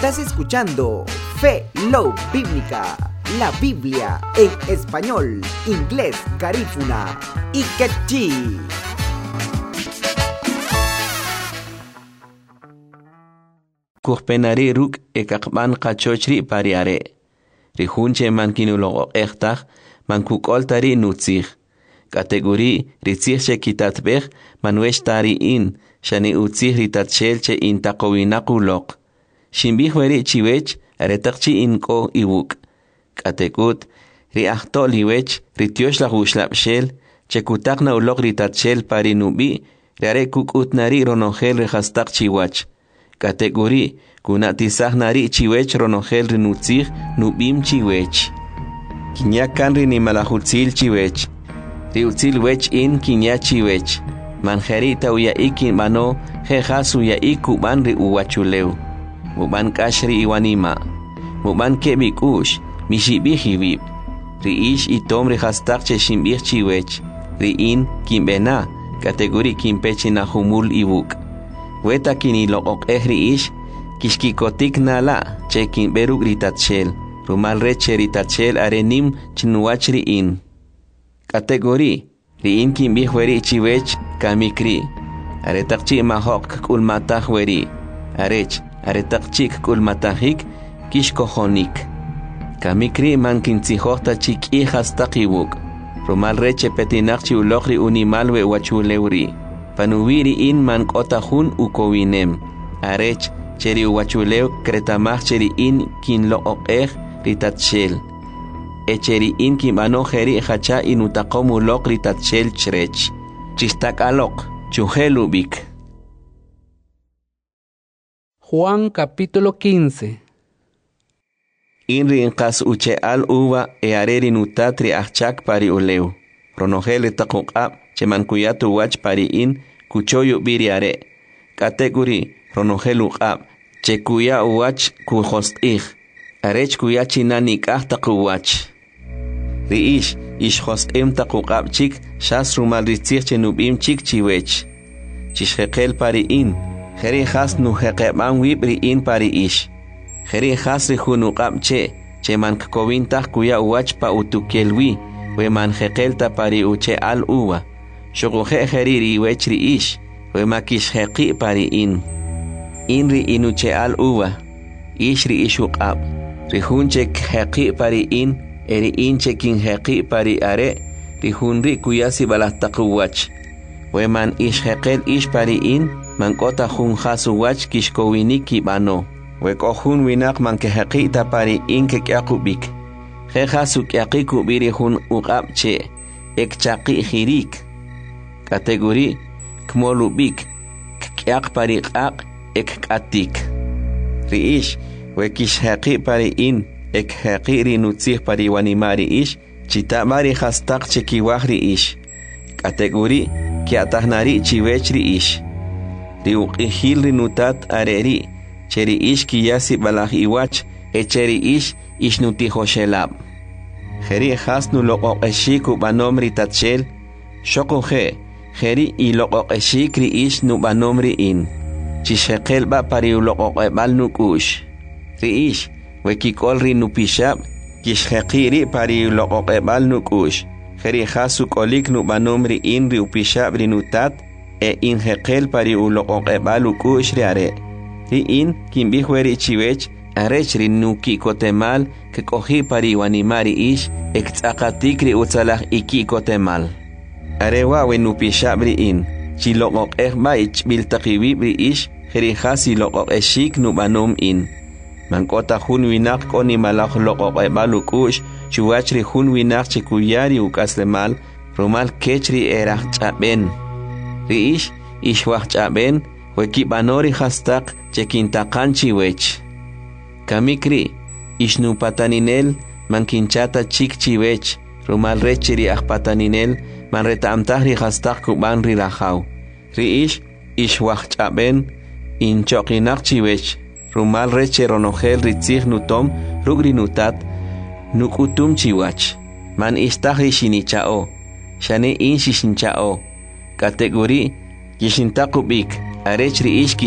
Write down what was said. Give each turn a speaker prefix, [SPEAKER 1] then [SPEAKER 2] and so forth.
[SPEAKER 1] Estás escuchando Fe Love Bíblica, la Biblia en español, inglés, garífuna y quechí.
[SPEAKER 2] Kuhpenari ruk ekakban kachochri pariare. Rihunche mankinulo echtach mankukoltari nutzich. Kategori ritzich kitatbech manueshtari in shani utzich ritatchelche in takowinakulok. Shimbihweri chiwech aretakchi inko iwuk. Katekut riachto liwech rityosh la huslapshel chekutakna ulok ritatchel parinubi riare kukutnari ronogel rehastak chiwach. Kategori kunatisah nari chiwech ronogel rinutzich nubim chiwech. Kinyakan rinimalahutzil chiwech. Riutzil wech in kinya chiwech. Manjerita uya ikin mano jejas uya ikuban ri uwachuleu. Muban kashri iwanima. Muban kebikush mishibihibib. Riish itom rihastak che shimbih chiwech. Riin kimbena kategori kimpechi na humul iwuk. Weta kini look riish kishkikotik nala che kimberuk ritatchel. Rumal reche ritatchel arenim chinuach riin. Kategori riin kimbihweri chiwech kamikri. Aretakchi mahok kulmatahweri. Arech aretakchik kulmatahik kishkohonik. Kamikri mankintzihota chik ihastakibuk. Rumal reche petinakchi ulokri unimalwe wachuleuri. Panuwiri in man kotahun ukowinem. Arech cheri uwachuleu kretamach cheri in kin look ritatchel. Echeri in kimano jeri hacha inutakomu lok ritatchel chrech. Chistak alok chuhelubik.
[SPEAKER 3] Juan capítulo 15.
[SPEAKER 2] Inri inkas uche al uva areri nutatri achak pari uleu. Ronogele takukab chemankuyatu wach pari in kuchoyu biriare. Kategori ronogelu qab chekuya wach kuhostih. Arech kuya chinanik takuwach. Riish ishhostem takukab chik shas rumal ritzich chenubim chik chiwech. Chishhekel pari in. Jeri has nu hekeban wibri in pari ish. Jeri has rihunukab che mankkovintah kuya wach pa utukelwi. We man hekelta pari uche al uwa. Shogohe jeri wech riish. We makish heki pari in. Inri inuche al uwa. Ish riishukab. Rihunchek heki pari in. Eri inche kin heki pari are. Rihunri kuyasi balahtakuwach. We man ish hekel ish pari in. Man kota hun hasu wach kishkowiniki bano. We kohun winak man ke hekita pari in ke kyakubik. He hasu kyakiku biri hun ukapche. Ek chaki hirik. Kategori kmolubik. Kyak pari kak ek katik. Riish we kish heki pari in. Ek heki rinutzih pari wanimari ish. Chita mari hastak chekiwahri ish. Kategori kiatahnari chiwechri ish. Riuqihil rinutat areri. Cheri ish kiyasi balah iwach. Echeri ish ishnutihoshelab. Jeri hasnu loqoqeshiku banomri tatchel. Shokoje. Jeri y loqoqeshikri ish nu banomri in. Chishekel ba pari loqoqebal nukush. Riish. Wekikol rinupishab. Kishhekiri pari loqoqebal nukush. Jeri hasu kolik nu banomri in riupishab rinutat. E in hekel pari uloqebal ukush riare. In kimbihweri chiwech arech rinuki kotemal ke kohi pari wanimari ish ektsakatikri utsalah iki kotemal. Arewa wenupishab in chiloqok ba ich biltakiwibri ish herihasi loqok eshik nubanom in. Mankota hun winak koni malach loqebal ukush chuwachri hun winak chikuyari ukaslemal rumal kechri erach chaben. Riish ishwach chaben wekibanori hastak chekintakan chiwech. Kamikri ishnupataninel mankinchata chik chiwech. Rumal rechiri akpataninel manretamtahri hastak kuban rirahau. Riish ishwach chaben inchokinak chiwech. Rumal reche ronogel ritzich nutom rugri nutat nukutum chiwach. Man istahri shinichao. Shane in shishinchao. Kategori kishintakubik arechri ish